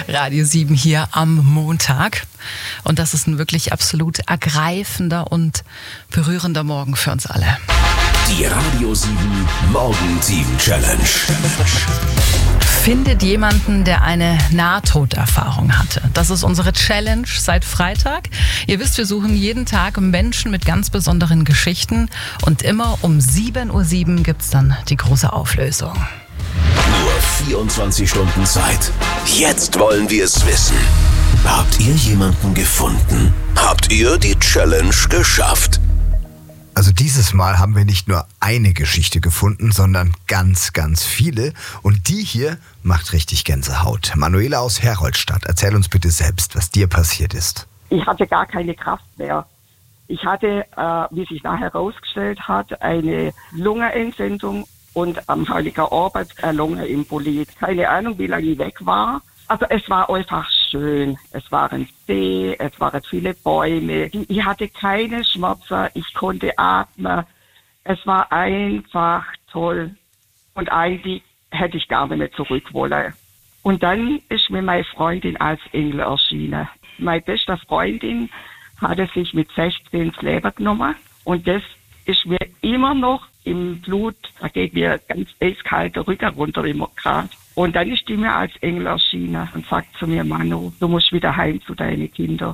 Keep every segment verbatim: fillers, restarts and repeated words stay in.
Radio sieben hier am Montag. Und das ist ein wirklich absolut ergreifender und berührender Morgen für uns alle. Die Radio sieben Morgenteam-Challenge. Findet jemanden, der eine Nahtoderfahrung hatte. Das ist unsere Challenge seit Freitag. Ihr wisst, wir suchen jeden Tag Menschen mit ganz besonderen Geschichten. Und immer um sieben Uhr sieben gibt es dann die große Auflösung. Nur vierundzwanzig Stunden Zeit. Jetzt wollen wir es wissen. Habt ihr jemanden gefunden? Habt ihr die Challenge geschafft? Also dieses Mal haben wir nicht nur eine Geschichte gefunden, sondern ganz, ganz viele. Und die hier macht richtig Gänsehaut. Manuela aus Heroldstadt, erzähl uns bitte selbst, was dir passiert ist. Ich hatte gar keine Kraft mehr. Ich hatte, äh, wie sich nachher herausgestellt hat, eine Lungenentzündung und am Heiligen Abend eine Lungenembolie. Keine Ahnung, wie lange ich weg war. Also es war einfach schön. Es waren See, es waren viele Bäume. Ich hatte keine Schmerzen, ich konnte atmen. Es war einfach toll. Und eigentlich hätte ich gar nicht mehr zurück wollen. Und dann ist mir meine Freundin als Engel erschienen. Meine beste Freundin hatte sich mit sechzehn das Leben genommen. Und das ist mir immer noch im Blut. Da geht mir ganz eiskalt der Rücken runter immer gerade. Und dann ist die mir als Engel erschienen und sagt zu mir, Manu, du musst wieder heim zu deinen Kindern.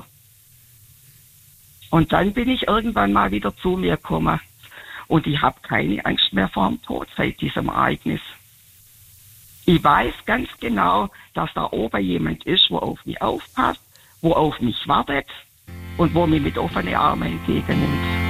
Und dann bin ich irgendwann mal wieder zu mir gekommen. Und ich habe keine Angst mehr vor dem Tod seit diesem Ereignis. Ich weiß ganz genau, dass da oben jemand ist, wo auf mich aufpasst, wo auf mich wartet und wo mich mit offenen Armen entgegennimmt.